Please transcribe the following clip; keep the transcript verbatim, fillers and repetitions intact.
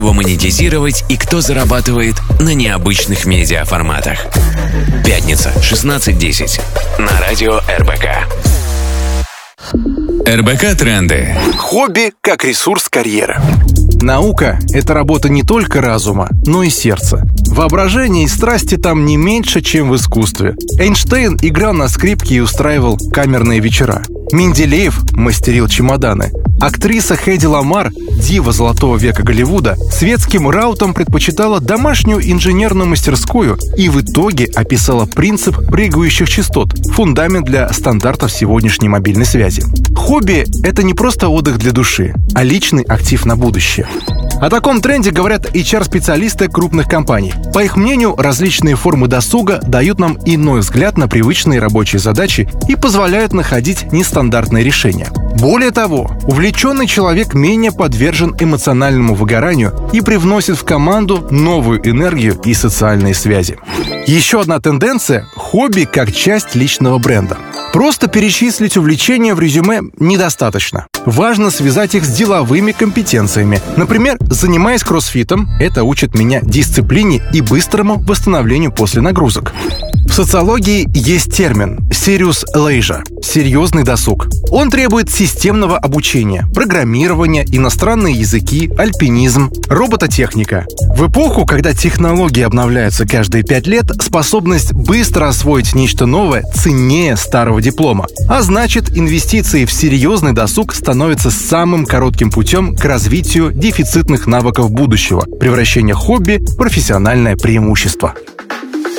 его монетизировать и кто зарабатывает на необычных медиаформатах. Пятница, шестнадцать десять. На радио эр бэ ка. эр бэ ка Тренды. Хобби как ресурс карьеры. Наука — это работа не только разума, но и сердца. Воображение и страсти там не меньше, чем в искусстве. Эйнштейн играл на скрипке и устраивал камерные вечера. Менделеев мастерил чемоданы. Актриса Хэди Ламар, дива золотого века Голливуда, светским раутом предпочитала домашнюю инженерную мастерскую и в итоге описала принцип прыгающих частот — фундамент для стандартов сегодняшней мобильной связи. Хобби — это не просто отдых для души, а личный актив на будущее. О таком тренде говорят эйч ар-специалисты крупных компаний. По их мнению, различные формы досуга дают нам иной взгляд на привычные рабочие задачи и позволяют находить нестандартные решения. Более того, увлеченный человек менее подвержен эмоциональному выгоранию и привносит в команду новую энергию и социальные связи. Еще одна тенденция — хобби как часть личного бренда. Просто перечислить увлечения в резюме недостаточно. Важно связать их с деловыми компетенциями. Например, занимаясь кроссфитом, это учит меня дисциплине и быстрому восстановлению после нагрузок. В социологии есть термин «serious leisure» — серьезный досуг. Он требует системного обучения, программирования, иностранные языки, альпинизм, робототехника. В эпоху, когда технологии обновляются каждые пять лет, способность быстро освоить нечто новое ценнее старого диплома. А значит, инвестиции в серьезный досуг становятся самым коротким путем к развитию дефицитных навыков будущего, превращение хобби в профессиональное преимущество.